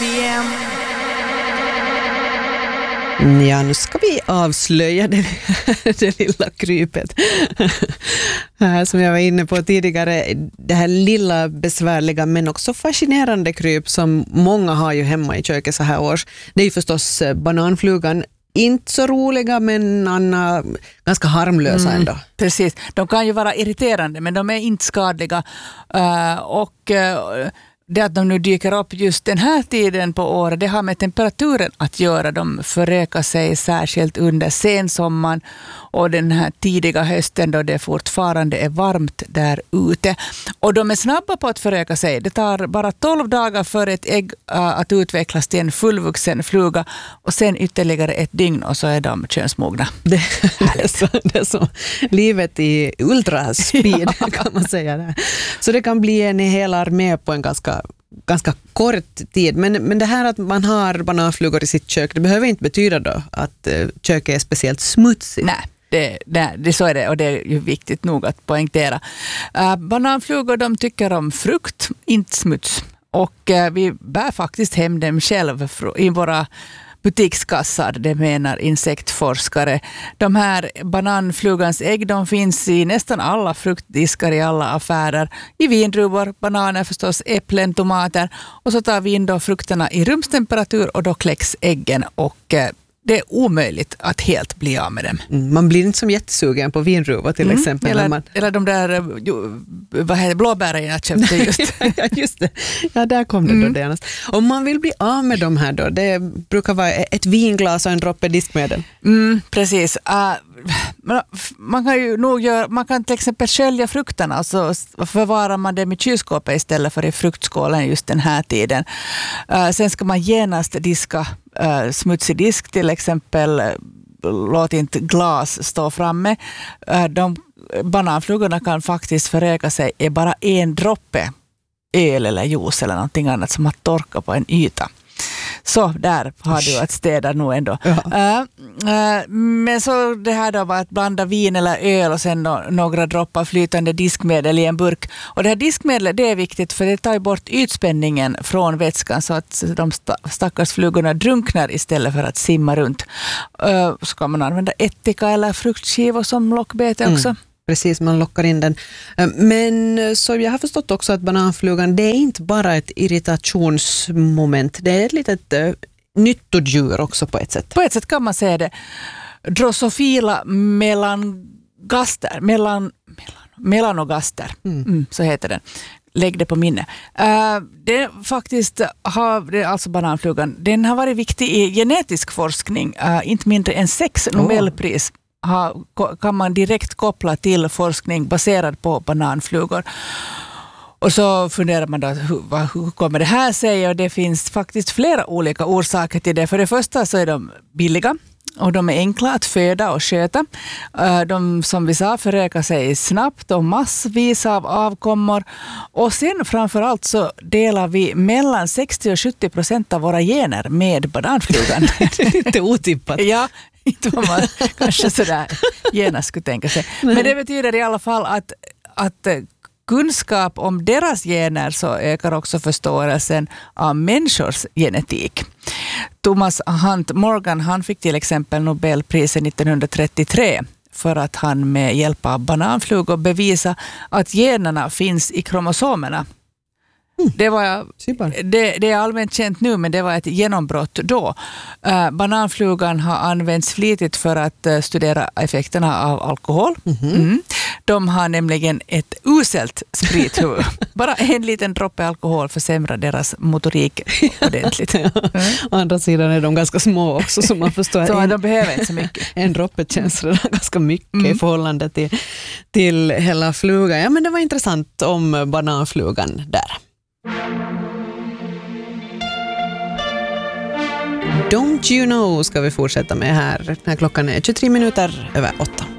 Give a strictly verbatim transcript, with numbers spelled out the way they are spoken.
P M. Ja, nu ska vi avslöja det, det lilla krypet. Som jag var inne på tidigare, det här lilla besvärliga men också fascinerande kryp som många har ju hemma i köket så här års. Det är ju förstås bananflugan. Inte så roliga, men Anna, ganska harmlösa ändå. Mm, precis. De kan ju vara irriterande, men de är inte skadliga. Uh, och uh, det att de nu dyker upp just den här tiden på året, det har med temperaturen att göra. De förökar sig särskilt under sensommaren och den här tidiga hösten då det fortfarande är varmt där ute. Och de är snabba på att föröka sig. Det tar bara tolv dagar för ett ägg uh, att utvecklas till en fullvuxen fluga och sen ytterligare ett dygn och så är de könsmogna. Det, det, är, så, det är så livet i ultraspeed ja. Kan man säga det. Så det kan bli en hel armé på en ganska ganska kort tid. Men, men det här att man har bananflugor i sitt kök, det behöver inte betyda då att uh, köket är speciellt smutsigt. Nej. Det, det, det så är det och det är ju viktigt nog att poängtera. Uh, bananflugor de tycker om frukt, inte smuts. Och uh, vi bär faktiskt hem dem själv i våra butikskassar, det menar insektforskare. De här bananflugans ägg de finns i nästan alla fruktdiskar i alla affärer. I vindruvor, bananer förstås, äpplen, tomater. Och så tar vi in då frukterna i rumstemperatur och då kläcks äggen och uh, det är omöjligt att helt bli av med dem. Mm, man blir inte som jättesugen på vinruva till mm, exempel. Eller, man... eller de där vad heter, blåbären jag köpte just. ja, just det. Ja, där kom det mm. då det. Om man vill bli av med de här då, det brukar vara ett vinglas och en droppe diskmedel. Mm, precis. Uh, man kan ju nog göra, man kan till exempel skölja frukterna och så förvarar man dem i kylskåpet istället för i fruktskålen just den här tiden. Uh, sen ska man genast diska uh, smutsig disk, till exempel uh, låt inte glas stå framme. Uh, de bananflugorna kan faktiskt föröka sig i bara en droppe öl eller juice eller någonting annat som har torkat på en yta. Så där har du att städa nog ändå. Ja. Uh, uh, men så det här då var att blanda vin eller öl och sen no- några droppar flytande diskmedel i en burk. Och det här diskmedlet det är viktigt för det tar bort ytspänningen från vätskan så att de st- stackars flugorna drunknar istället för att simma runt. Uh, ska man använda ättika eller fruktskivor som lockbete också? Mm. Precis, man lockar in den. Men så jag har förstått också att bananflugan, det är inte bara ett irritationsmoment. Det är ett litet uh, nyttodjur också på ett sätt. På ett sätt kan man säga det. Drosophila melangaster, melan, melan, melanogaster, mm. Mm, så heter den. Lägg det på minne. Uh, det faktiskt har, det alltså bananflugan, den har varit viktig i genetisk forskning. Uh, inte mindre än sex Nobelpris. Oh. Ha, kan man direkt koppla till forskning baserad på bananflugor. Och så funderar man då, hur, hur kommer det här sig? Och det finns faktiskt flera olika orsaker till det. För det första så är de billiga och de är enkla att föda och sköta. De som vi sa förökar sig snabbt och massvis av avkommor. Och sen framförallt så delar vi mellan sextio och sjuttio procent av våra gener med bananflugan. Det är lite otippat. Ja. Inte vad man kanske sådär genast skulle tänka sig. Nej. Men det betyder i alla fall att, att kunskap om deras gener så ökar också förståelsen av människors genetik. Thomas Hunt Morgan han fick till exempel Nobelpriset nittonhundratrettiotre för att han med hjälp av bananflugor bevisa att generna finns i kromosomerna. Mm. Det, var, det, det är allmänt känt nu, men det var ett genombrott då. Uh, bananflugan har använts flitigt för att uh, studera effekterna av alkohol. Mm-hmm. Mm. De har nämligen ett uselt sprithuvud. Bara en liten droppe alkohol försämrar deras motorik ordentligt. Ja. Mm. Å andra sidan är de ganska små också, så man förstår. Så en, de behöver inte så mycket. En droppe känns redan ganska mycket mm. i förhållande till, till hela flugan. Ja, men det var intressant om bananflugan där. Don't you know ska vi fortsätta med här. Den här klockan är tjugotre minuter över åtta.